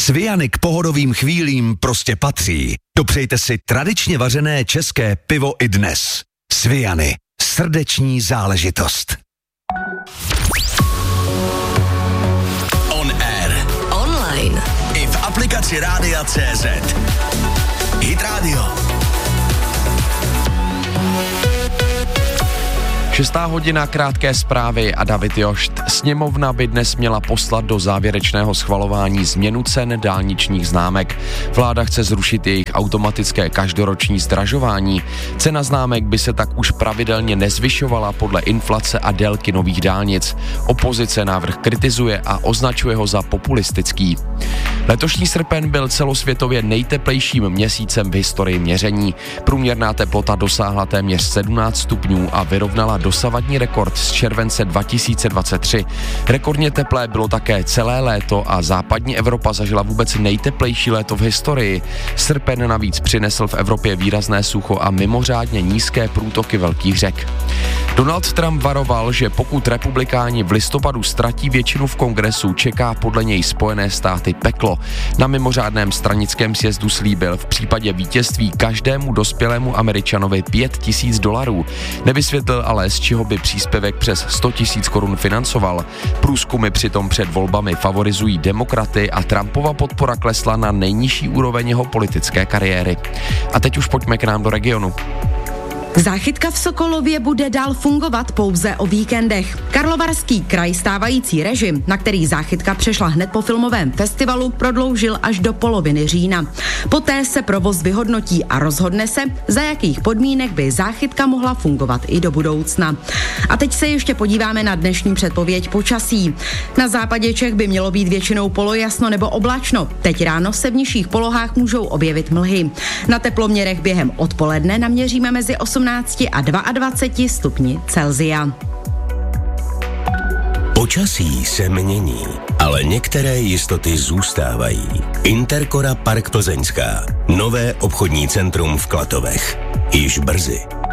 Sviany k pohodovým chvílím prostě patří. Dopřejte si tradičně vařené české pivo i dnes. Sviany. Srdeční záležitost. On air. Online. I v aplikaci Rádia.cz. Hit Radio. 6:00, krátké zprávy a David Jošt. Sněmovna by dnes měla poslat do závěrečného schvalování změnu cen dálničních známek. Vláda chce zrušit jejich automatické každoroční zdražování. Cena známek by se tak už pravidelně nezvyšovala podle inflace a délky nových dálnic. Opozice návrh kritizuje a označuje ho za populistický. Letošní srpen byl celosvětově nejteplejším měsícem v historii měření. Průměrná teplota dosáhla téměř 17 stupňů a vyrovnala dosavadní rekord z července 2023. Rekordně teplé bylo také celé léto a západní Evropa zažila vůbec nejteplejší léto v historii. Srpen navíc přinesl v Evropě výrazné sucho a mimořádně nízké průtoky velkých řek. Donald Trump varoval, že pokud republikáni v listopadu ztratí většinu v kongresu, čeká podle něj Spojené státy peklo. Na mimořádném stranickém sjezdu slíbil v případě vítězství každému dospělému Američanovi $5,000. Nevysvětlil ale, z čeho by příspěvek přes 100 000 korun financoval. Průzkumy přitom před volbami favorizují demokraty a Trumpova podpora klesla na nejnižší úroveň jeho politické kariéry. A teď už pojďme k nám do regionu. Záchytka v Sokolově bude dál fungovat pouze o víkendech. Karlovarský kraj stávající režim, na který záchytka přešla hned po filmovém festivalu, prodloužil až do poloviny října. Poté se provoz vyhodnotí a rozhodne se, za jakých podmínek by záchytka mohla fungovat i do budoucna. A teď se ještě podíváme na dnešní předpověď počasí. Na západě Čech by mělo být většinou polojasno nebo oblačno. Teď ráno se v nižších polohách můžou objevit mlhy. Na teploměrech během odpoledne naměříme mezi 18 a 22 stupni Celsia. Počasí se mění, ale některé jistoty zůstávají. Intercora Park Plzeňská. Nové obchodní centrum v Klatovech. Již brzy.